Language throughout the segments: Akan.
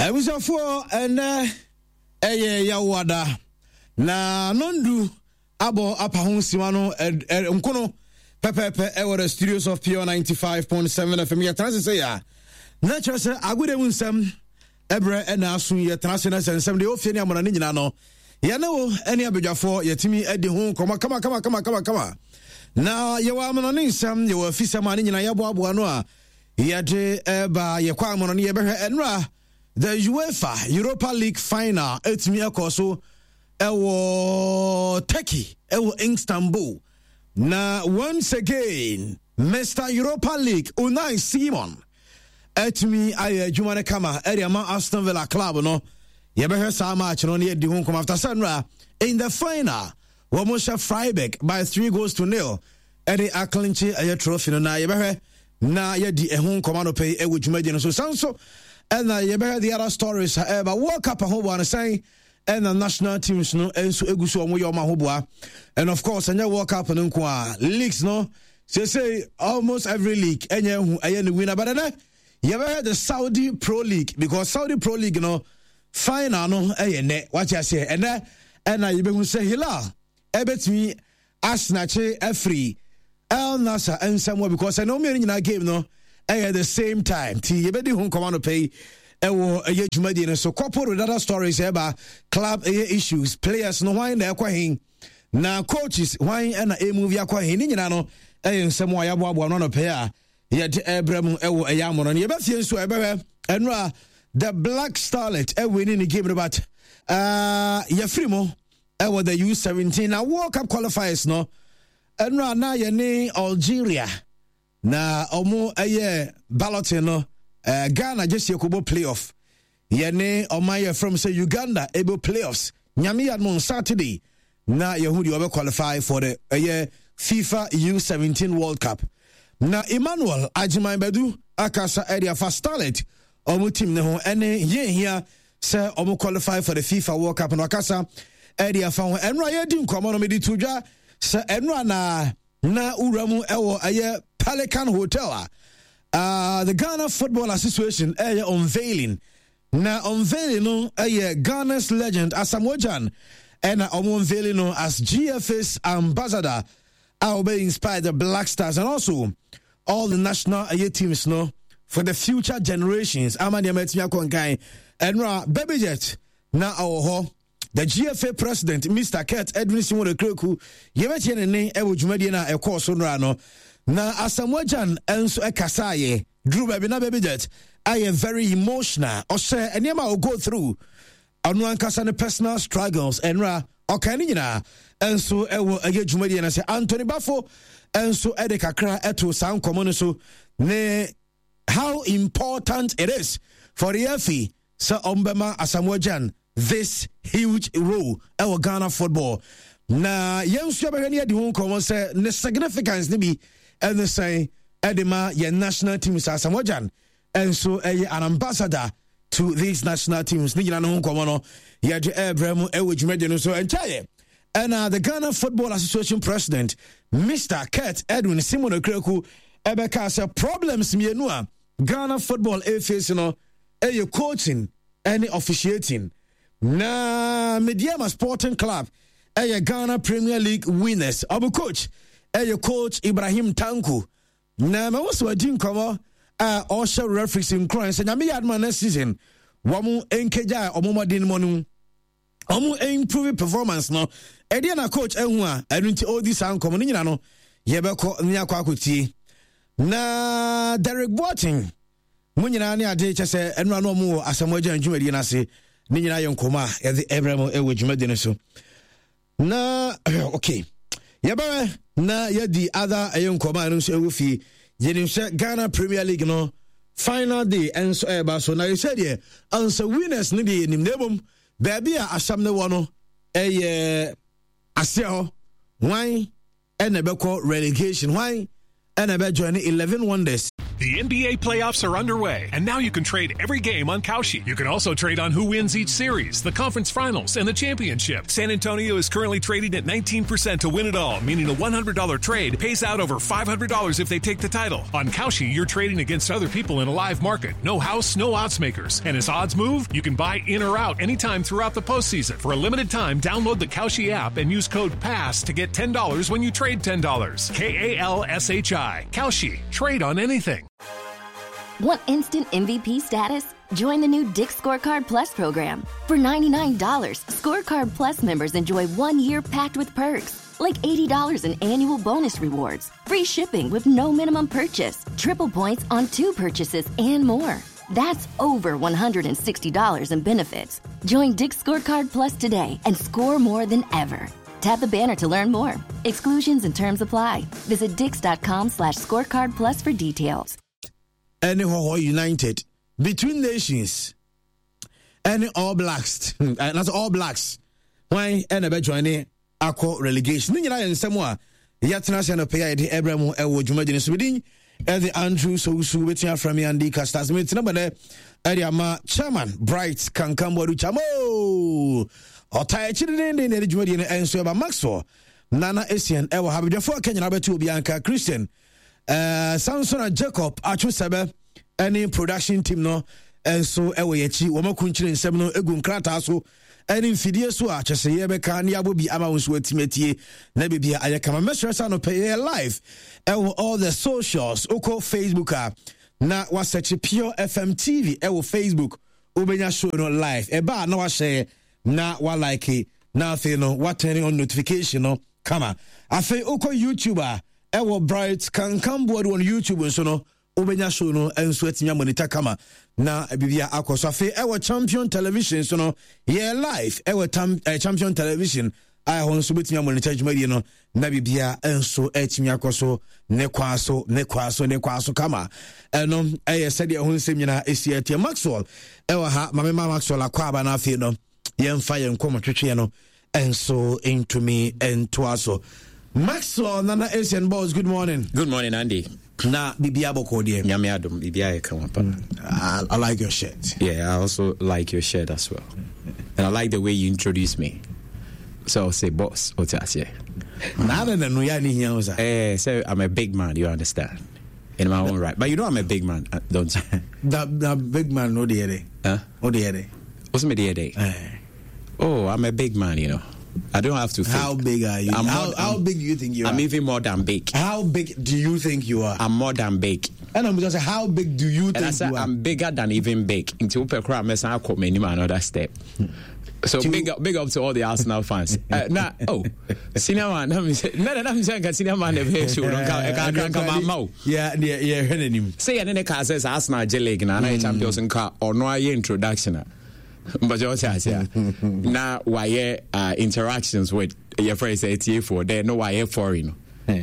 Ebusafo ene yawada na nondu abo apaho siwano nkono pepepe the studios of Pure 95.7 FM ya transe ya na chese agure munsam ebre ena asu ya transe na sensem de ofie ni amona ni nyina no ya na wo ene abedwafo yatimi edi ho kama na yewa amona ni nsam yewa fisama ni nyina yabo abo ano a yade eba yekwa amona ni yebehwe enra the UEFA Europa League final etimi akoso ewo Turkey ewo Istanbul. Now, once again, Mr. Europa League, Unai Simon, etmi aye jumane kama area ma Aston Villa club no. Yebe sa match no near the home come after Sandra in the final. Wamosha Freiburg by 3-0. Eddie Aklinchi aye trophy no na yebe na ye di home commando pay e wujumedi no so sanso. And yebe the other stories but World Cup home one say and the national teams no enso eguso omo yoma hoboa. And of course anya World Cup no kwa leagues no say almost every league anya hu aye the winner but then you ever heard the Saudi Pro League because Saudi Pro League no final no aye ne what you say and you be say Hilal ebetimi asnache free El Nasser and somewhere because I know me in a game no at the same time ti you be di hu command to pay ewo eye jumadi no so couple with other stories about club issues players no why na kwahin na coaches why na move yakwahin ni nyina no nsem wa yabo no pay a ye de ebrem ewo eyamo no ye be fie nso ebebe enra the Black Starlet winning the game about ye free mo ewo the U17 na World Cup qualifiers no enra na ye ni Algeria na omo balloting no Ghana just Yakubo playoff. Yene Omaya from say Uganda able playoffs. Nyami on Saturday. Na Yehudi will qualify for the FIFA U17 World Cup. Na Emmanuel Ajimai Bedu Akasa area for Starlet. Omu team neho ene ye here say omu qualify for the FIFA World Cup and Akasa area for enra yedim komo no medi tuja say enra na uramu ewo Pelican Hotel. The Ghana Football Association unveiling no Ghana's legend Asamoah Gyan and unveiling no as GFA's ambassador. I'll be inspired the Black Stars and also all the national teams no for the future generations. Amani Ametia Konkai and Baby Jet na our the GFA president Mr. Kurt Edwin Simon Kreku yebetiene ne ewo dwumadi na ekoso no na Asamoah Gyan enso ekasaye Drew baby na Baby Jet I am very emotional or say anyama will go through anu ankasa ne personal struggles enra okani nyina enso ewo age dwumadi na say Anthony Bafo enso edekakra eto san komo so ne how important it is for the FA so ombema Asamoah Gyan this huge role our Ghana football na yensu abehani adi ho komo say ne significance ne bi and they say edema your national team is Asamoah Gyan and so an ambassador to these national teams ni nyina no komo no ye de ebrem ewo dwumade no so entaye and the Ghana Football Association president Mr. Kurt Edwin Simon Kreku ebeka say problems mienu a Ghana football face no coaching and officiating na Mediama Sporting Club Ghana Premier League winners abu coach coach Ibrahim Tanku na me was wadin komo also referees in crime say nyame yadman next season wamu enkeja omomodin monu omu improve performance no ede na coach ehu a enunti all this ankom ni nyina no yebeko ni akwakotie na Derek Boateng munyina ne ade chese enura no mu Asamoah Gyan dwumadi na se ni nyina yenkoma ye the Abraham ewo dwumadi no so na okay yaba na yedi other yenkoma no so ewo fi yenim Ghana Premier League no final day enso eba so na you said here answer winners ni de nim nebom baby a asam ne wono aseo why enebeko relegation why enebe join 11 wonders The NBA playoffs are underway, and now you can trade every game on Kalshi. You can also trade on who wins each series, the conference finals, and the championship. San Antonio is currently trading at 19% to win it all, meaning a $100 trade pays out over $500 if they take the title. On Kalshi, you're trading against other people in a live market. No house, no odds makers. And as odds move, you can buy in or out anytime throughout the postseason. For a limited time, download the Kalshi app and use code PASS to get $10 when you trade $10. KALSHI. Kalshi. Trade on anything. Want instant MVP status? Join the new Dick's Scorecard Plus program. For $99, Scorecard Plus members enjoy 1 year packed with perks, like $80 in annual bonus rewards, free shipping with no minimum purchase, triple points on 2 purchases, and more. That's over $160 in benefits. Join Dick's Scorecard Plus today and score more than ever. Tap the banner to learn more. Exclusions and terms apply. Visit dix.com/scorecard plus for details. Any United between nations, any All Blacks, and that's All Blacks. Why any be joining aqua relegation? Ni nyina nsemo a yatena se no pay the Abraham ewo dwumadine so bidin the Andrew so betia from Andy Castas meet number there area ma chairman Bright Kankambodu chamo otai chidin the dwumadine enso ba Maxwell Nana Asian ewo habidefo Kenya betu Bianca Christian Samson and Jacob Achusebe any production team no and so ewe yechi woman kunchire nsem no egu nkrata so any mfidie so a chese ye beka na yabo bi ama wonso atimetie na bibia ayekama mesresa no pay live ewo all the socials oko Facebook na wa search Pure FM TV ewo Facebook ubenya show no live eba na wa share na wa like na fe no wa turn on notification no kama afi oko YouTuber ewo Bright Kankambodu on YouTube so no ubenya show no enso atimi monitor kama na bibia akoso afi ewo Champion Television so no yeah live ewo Champion Television I honso betimi monitor jumadi no na bibia enso atimi akoso ne kwaso kama eno said ho nsem nyina esiatie Maxwell ewo ha mama Maxwell akwaba na afi no yemfa yenkom twetwe no enso into me entoaso Maxwell Nana Asian Boss, good morning. Good morning, Andy. Na Bibia Boko dear. Nyamiadum Bibia come up. I like your shirt. Yeah, I also like your shirt as well. And I like the way you introduce me. So I'll say boss, Otasie. Nada than Nuyani Hiosa. So I'm a big man, you understand. In my own right. But you know I'm a big man, don't you? That big man no dear. Huh? Oh dear. What's my dear? Oh, I'm a big man, you know. I don't have to think. How big are you? How big do you think you are? I'm even more than big. How big do you think you are? I'm more than big. And I'm just saying, how big do you think you are? I'm bigger than even big. Until Pekra Mess, I'll call me another step. So big up to all the Arsenal fans. Senior man, I'm saying senior man never show. Can't come out mouth. Yeah. Say and then the car says Arsenal J-League and I champions in car or no introduction. But you say now why interactions with your friends at for there no why foreign.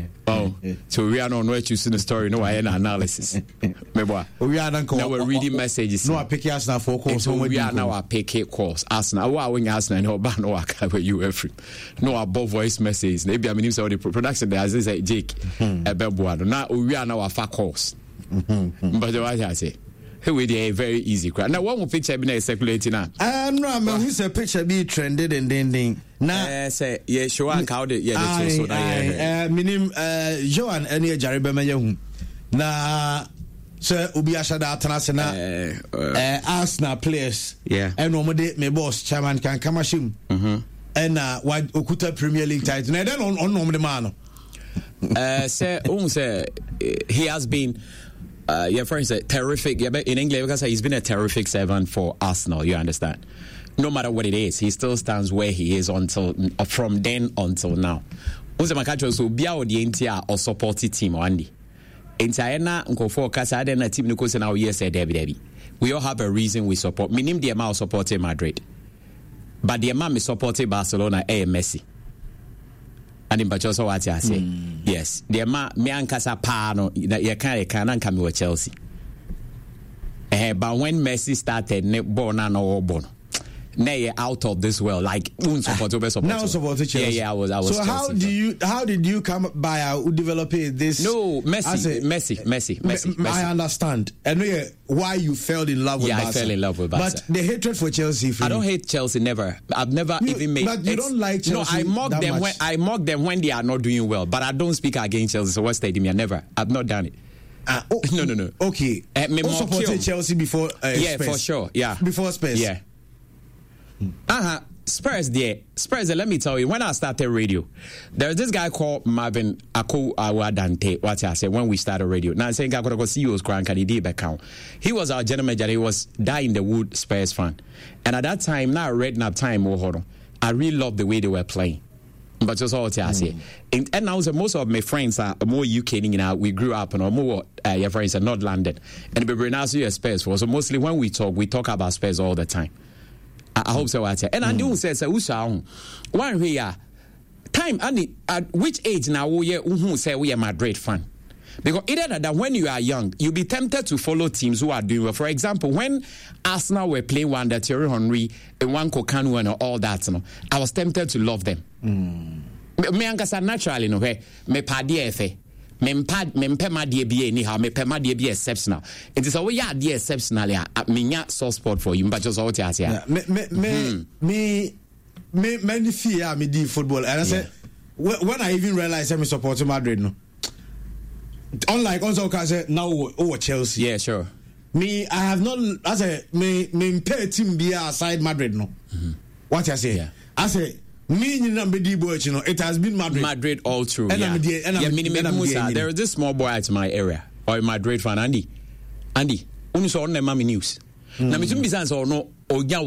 So we are not choosing the story, no analysis. We are now we're reading messages. No, I pick Arsenal for course. We are now a pick course. Arsenal, why when Arsenal no ban no cover you every no above voice message. Maybe I mean so the production there as say Jake Ebebuado. Now we are now a far course. But what I say. With a very easy crowd. Now, one more picture be circulating now. No, man, who's a picture be trended and then. Now, say, yeah, sure, I called it. Yeah, minim, Joan, any Jaribema Young. Now, Sir Ubiasha Tanasana, Arsenal players. Yeah, and normally, my boss, Chairman, can come ashim. And what Okuta Premier League title. And then on the man. Say, he has been. Your friend said terrific. Yeah, in English, because he's been a terrific servant for Arsenal. You understand? No matter what it is, he still stands where he is from then until now. Also, my catch so be our the entire or supported team Andy. Entire na unko for kasa then a team no say now yes Debbie. We all have a reason we support. Minim the amount supporting Madrid, but the amount me supporting Barcelona Messi. And in Bachoso what I say, yes, the ma me ankasa pa no that you can come with Chelsea. But when Messi started, ne born and all born. nay out of this world. Like now support Chelsea. Yeah, I was. So how did you come by developing this? No, Messi. I understand. I know why you fell in love with Barca. I fell in love with Barca. But the hatred for Chelsea. I don't hate Chelsea. Never. I've never even made. But you don't like Chelsea. No, I mock them when they are not doing well. But I don't speak against Chelsea. So what's stadium? Never. I've not done it. No. Okay. You supported Chelsea before Spurs. For sure. Yeah. Before Spurs. Yeah. Spurs, let me tell you, when I started radio, there's this guy called Marvin Ako Awadante. What I said when we started radio. Now I'm saying I gotta go see you crank and he did back out. He was our general manager, he was dying the wood Spurs fan. And at that time, now red nap time, I really loved the way they were playing. But just all I say. And now most of my friends are more UK, we grew up and more your friends are not London. And we now see Spurs for. So mostly when we talk about Spurs all the time. I hope so. And I do say, one here, time, and at which age now we say we are Madrid fan? Because either that when you are young, you'll be tempted to follow teams who are doing well. For example, when Arsenal were playing one, that Thierry Henry, and one Kokanu and all that, I was tempted to love them. Me angasa naturally, no way. Me padie efe. Mempe ma die bi anyhow, me pe ma die bi exceptional. It is always ya die exceptional ya. Me nya soft spot for you, but just all I say. Me many fear me di football, and I said when I even realized I'm supporting Madrid, no. Unlike also can say now Chelsea. Yeah, sure. Me, I have not. I say me pay team be aside Madrid, no. What I say? Yeah. I say. It has been Madrid all through. There is this small boy at my area, or a Madrid fan, Andy. Only saw on the mommy news. Now, me no